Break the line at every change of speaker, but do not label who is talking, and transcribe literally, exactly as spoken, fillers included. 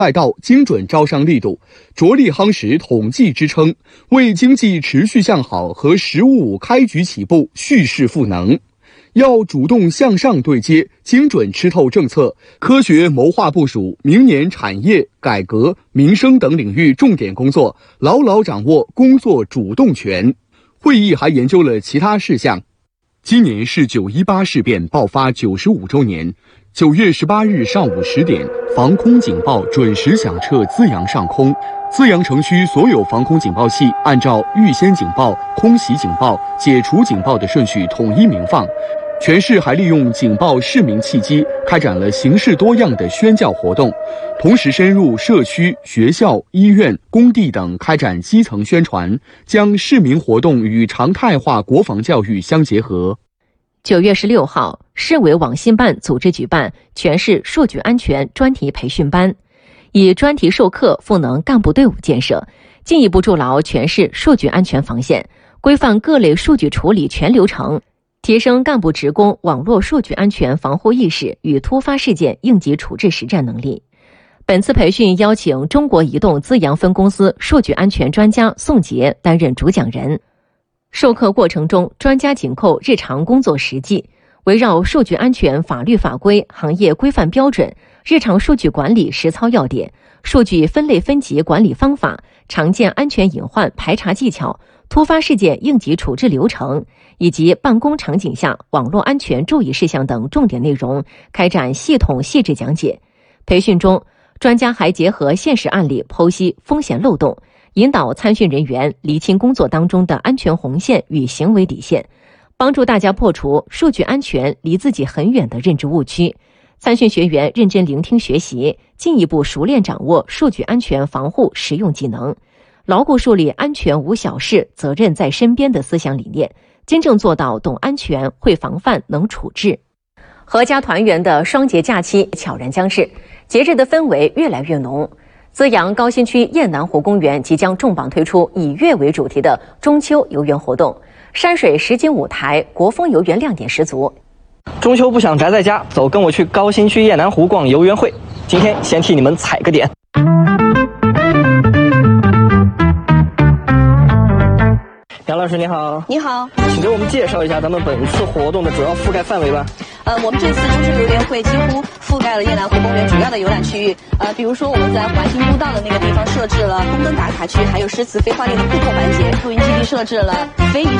赛道精准招商力度，着力夯实统计支撑，为经济持续向好和“十五五”开局起步蓄势赋能。要主动向上对接，精准吃透政策，科学谋划部署明年产业、改革、民生等领域重点工作，牢牢掌握工作主动权。会议还研究了其他事项。今年是九一八事变爆发九十五周年。九月十八日上午十点，防空警报准时响彻资阳上空。资阳城区所有防空警报器按照预先警报、空袭警报、解除警报的顺序统一鸣放。全市还利用警报市民契机，开展了形式多样的宣教活动，同时深入社区、学校、医院、工地等开展基层宣传，将市民活动与常态化国防教育相结合。
九月十六号，市委网信办组织举办全市数据安全专题培训班，以专题授课赋能干部队伍建设，进一步筑牢全市数据安全防线，规范各类数据处理全流程，提升干部职工网络数据安全防护意识与突发事件应急处置实战能力。本次培训邀请中国移动资阳分公司数据安全专家宋杰担任主讲人。授课过程中，专家紧扣日常工作实际，围绕数据安全法律法规、行业规范标准、日常数据管理实操要点、数据分类分级管理方法、常见安全隐患排查技巧、突发事件应急处置流程以及办公场景下网络安全注意事项等重点内容，开展系统细致讲解。培训中，专家还结合现实案例剖析风险漏洞，引导参训人员厘清工作当中的安全红线与行为底线，帮助大家破除数据安全离自己很远的认知误区。参训学员认真聆听学习，进一步熟练掌握数据安全防护实用技能，牢固树立安全无小事、责任在身边的思想理念，真正做到懂安全、会防范、能处置。阖家团圆的双节假期悄然将至，节日的氛围越来越浓。资阳高新区雁南湖公园即将重磅推出以月为主题的中秋游园活动，山水实景舞台、国风游园亮点十足。
中秋不想宅在家，走，跟我去高新区雁南湖逛游园会。今天先替你们踩个点。杨老师你好。
你好，
请给我们介绍一下咱们本次活动的主要覆盖范围吧。
呃，我们这次中秋游园会几乎覆盖了雁南湖公园主要的游览区域。呃，比如说我们在环形步道的那个地方设置了风灯打卡区，还有诗词飞花列的互动环节。露营基地设置了非遗